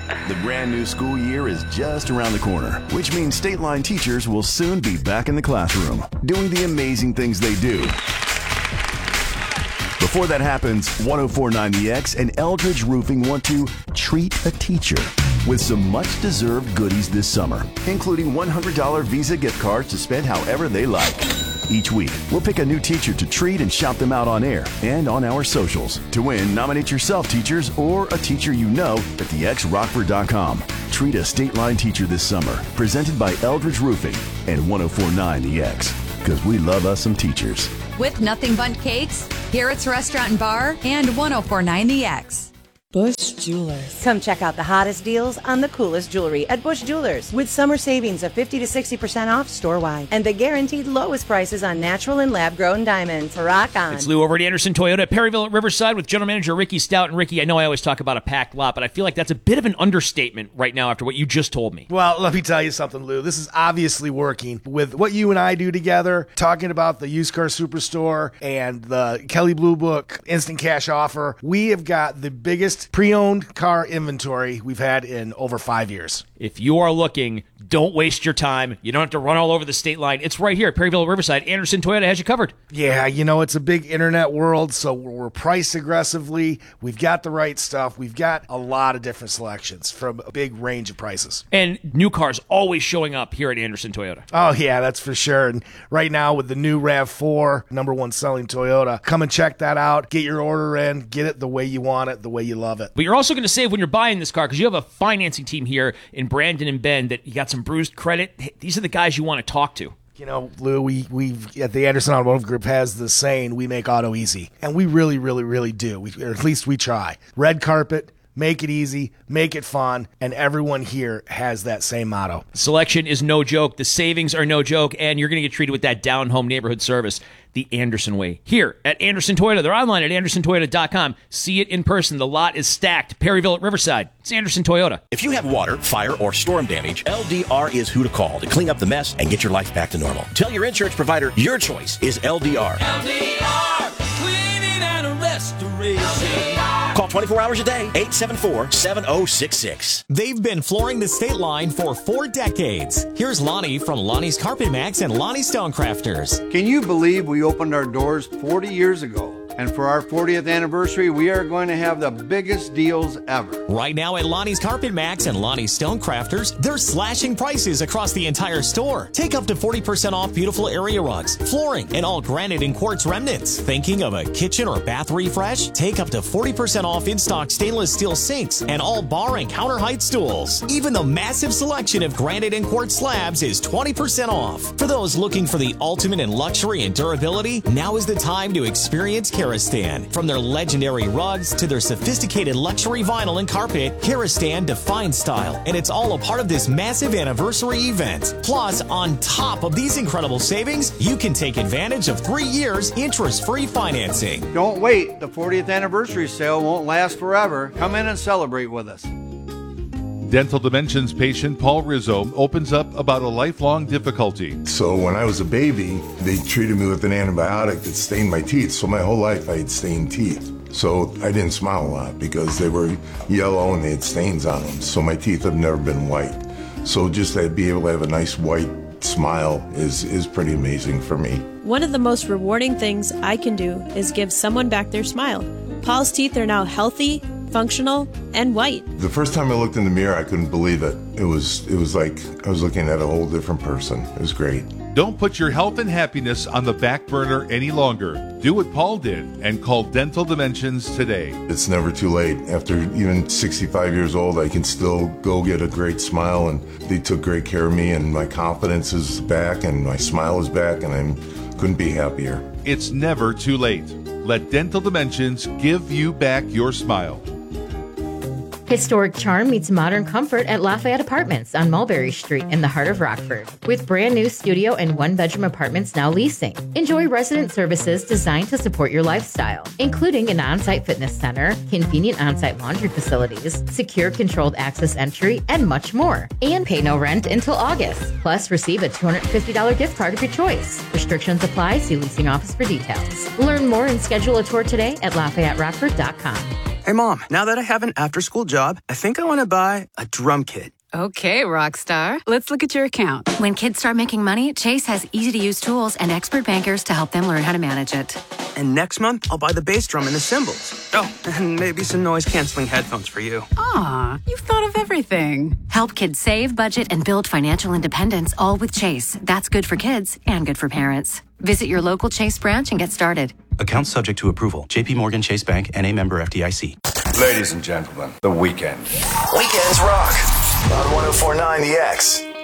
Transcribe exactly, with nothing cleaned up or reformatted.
The brand new school year is just around the corner, which means State Line teachers will soon be back in the classroom, doing the amazing things they do. Before that happens, one oh four point nine The X and Eldridge Roofing want to treat a teacher with some much-deserved goodies this summer, including one hundred dollars Visa gift cards to spend however they like. Each week, we'll pick a new teacher to treat and shout them out on air and on our socials. To win, nominate yourself, teachers, or a teacher you know at the x rockford dot com. Treat a State Line teacher this summer. Presented by Eldridge Roofing and one oh four point nine The X. Because we love us some teachers. With Nothing Bundt Cakes, Garrett's Restaurant and Bar, and one oh four point nine The X. Bush Jewelers. Come check out the hottest deals on the coolest jewelry at Bush Jewelers with summer savings of fifty to sixty percent off store-wide and the guaranteed lowest prices on natural and lab-grown diamonds. Rock on. It's Lou over at Anderson Toyota at Perryville at Riverside with General Manager Ricky Stout. And Ricky, I know I always talk about a packed lot, but I feel like that's a bit of an understatement right now after what you just told me. Well, let me tell you something, Lou. This is obviously working. With what you and I do together, talking about the Used Car Superstore and the Kelley Blue Book Instant Cash Offer, we have got the biggest pre-owned car inventory we've had in over five years. If you are looking, don't waste your time. You don't have to run all over the state line. It's right here at Perryville Riverside. Anderson Toyota has you covered. Yeah, you know, it's a big internet world, so we're priced aggressively. We've got the right stuff. We've got a lot of different selections from a big range of prices. And new cars always showing up here at Anderson Toyota. Oh, yeah, that's for sure. And right now with the new RAV four, number one selling Toyota, come and check that out. Get your order in. Get it the way you want it, the way you love it. But you're also going to save when you're buying this car because you have a financing team here in Brandon and Bend that you got some bruised credit. These are the guys you want to talk to. You know, Lou, we we at the Anderson Automotive Group has the saying, we make auto easy. And we really, really, really do. We, or at least we try. Red carpet, make it easy, make it fun, and everyone here has that same motto. Selection is no joke. The savings are no joke, and you're going to get treated with that down-home neighborhood service the Anderson way. Here at Anderson Toyota. They're online at anderson toyota dot com. See it in person. The lot is stacked. Perryville at Riverside. It's Anderson Toyota. If you have water, fire, or storm damage, L D R is who to call to clean up the mess and get your life back to normal. Tell your insurance provider your choice is L D R. L D R, cleaning and restoration. Call twenty-four hours a day, eight seven four, seven oh six six. They've been flooring the state line for four decades. Here's Lonnie from Lonnie's Carpet Max and Lonnie Stonecrafters. Can you believe we opened our doors forty years ago? And for our fortieth anniversary, we are going to have the biggest deals ever. Right now at Lonnie's Carpet Max and Lonnie's Stonecrafters, they're slashing prices across the entire store. Take up to forty percent off beautiful area rugs, flooring, and all granite and quartz remnants. Thinking of a kitchen or bath refresh? Take up to forty percent off in-stock stainless steel sinks and all bar and counter height stools. Even the massive selection of granite and quartz slabs is twenty percent off. For those looking for the ultimate in luxury and durability, now is the time to experience Karastan. From their legendary rugs to their sophisticated luxury vinyl and carpet, Karastan defines style, and it's all a part of this massive anniversary event. Plus, on top of these incredible savings, you can take advantage of three years interest-free financing. Don't wait. The fortieth anniversary sale won't last forever. Come in and celebrate with us. Dental Dimensions patient Paul Rizzo opens up about a lifelong difficulty. So when I was a baby, they treated me with an antibiotic that stained my teeth. So my whole life I had stained teeth. So I didn't smile a lot because they were yellow and they had stains on them. So my teeth have never been white. So just to be able to have a nice white smile is, is pretty amazing for me. One of the most rewarding things I can do is give someone back their smile. Paul's teeth are now healthy, functional, and white. The first time I looked in the mirror, I couldn't believe it. It was it was like I was looking at a whole different person. It was great. Don't put your health and happiness on the back burner any longer. Do what Paul did and call Dental Dimensions today. It's never too late. After even sixty-five years old, I can still go get a great smile, and they took great care of me, and my confidence is back, and my smile is back, and I couldn't be happier. It's never too late. Let Dental Dimensions give you back your smile. Historic charm meets modern comfort at Lafayette Apartments on Mulberry Street in the heart of Rockford. With brand new studio and one-bedroom apartments now leasing. Enjoy resident services designed to support your lifestyle, including an on-site fitness center, convenient on-site laundry facilities, secure controlled access entry, and much more. And pay no rent until August. Plus, receive a two hundred fifty dollars gift card of your choice. Restrictions apply. See leasing office for details. Learn more and schedule a tour today at lafayette rockford dot com. Hey, Mom, now that I have an after-school job, I think I want to buy a drum kit. Okay, Rockstar. Let's look at your account. When kids start making money, Chase has easy-to-use tools and expert bankers to help them learn how to manage it. And next month, I'll buy the bass drum and the cymbals. Oh, and maybe some noise-canceling headphones for you. Aw, you've thought of everything. Help kids save, budget, and build financial independence, all with Chase. That's good for kids and good for parents. Visit your local Chase branch and get started. Account subject to approval. J P Morgan Chase Bank and a member F D I C. Ladies and gentlemen, The Weeknd. Weekends rock on one oh four point nine The X.